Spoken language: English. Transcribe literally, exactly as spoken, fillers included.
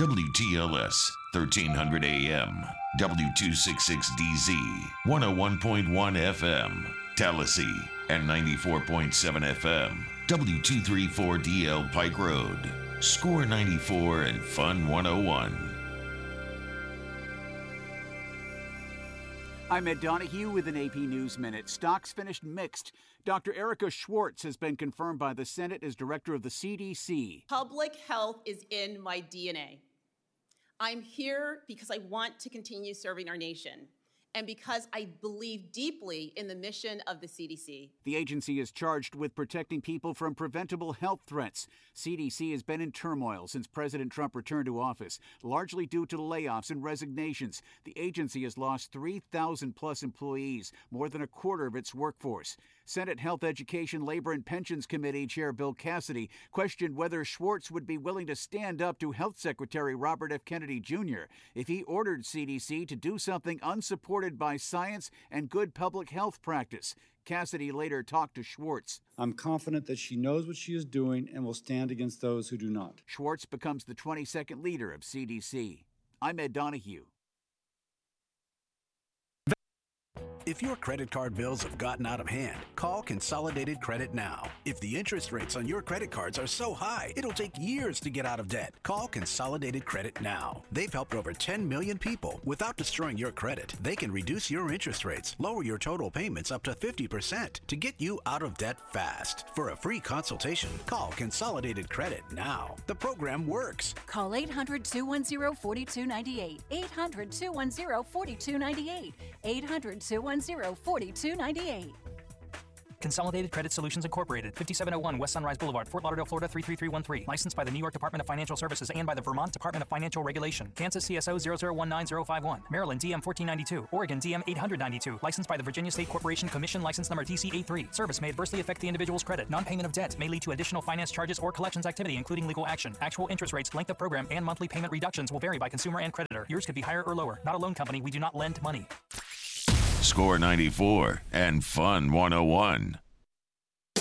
W T L S, thirteen hundred A M, W two sixty-six D Z, one oh one point one F M, Tallahassee, and ninety-four point seven F M, W two thirty-four D L Pike Road. Score ninety-four and Fun one oh one. I'm Ed Donahue with an A P News Minute. Stocks finished mixed. Doctor Erica Schwartz has been confirmed by the Senate as director of the C D C. Public health is in my D N A. I'm here because I want to continue serving our nation and because I believe deeply in the mission of the C D C. The agency is charged with protecting people from preventable health threats. C D C has been in turmoil since President Trump returned to office, largely due to layoffs and resignations. The agency has lost three thousand plus employees, more than a quarter of its workforce. Senate Health, Education, Labor, and Pensions Committee Chair Bill Cassidy questioned whether Schwartz would be willing to stand up to Health Secretary Robert F. Kennedy Junior if he ordered C D C to do something unsupported by science and good public health practice. Cassidy later talked to Schwartz. I'm confident that she knows what she is doing and will stand against those who do not. Schwartz becomes the twenty-second leader of C D C. I'm Ed Donahue. If your credit card bills have gotten out of hand, call Consolidated Credit now. If the interest rates on your credit cards are so high, it'll take years to get out of debt. Call Consolidated Credit now. They've helped over ten million people without destroying your credit. They can reduce your interest rates, lower your total payments up to fifty percent to get you out of debt fast. For a free consultation, call Consolidated Credit now. The program works. Call eight hundred, two one zero, four two nine eight. eight hundred, two one zero, four two nine eight. eight hundred, two one zero, four two nine eight. Consolidated Credit Solutions Incorporated, fifty-seven oh one West Sunrise Boulevard, Fort Lauderdale, Florida three three three one three. Licensed by the New York Department of Financial Services and by the Vermont Department of Financial Regulation. Kansas C S O zero zero one nine zero five one. Maryland D M fourteen ninety-two. Oregon D M eight hundred ninety-two. Licensed by the Virginia State Corporation Commission, license number T C A three. Service may adversely affect the individual's credit. Non-payment of debt may lead to additional finance charges or collections activity, including legal action. Actual interest rates, length of program, and monthly payment reductions will vary by consumer and creditor. Yours could be higher or lower. Not a loan company. We do not lend money. Score ninety-four and Fun one oh one.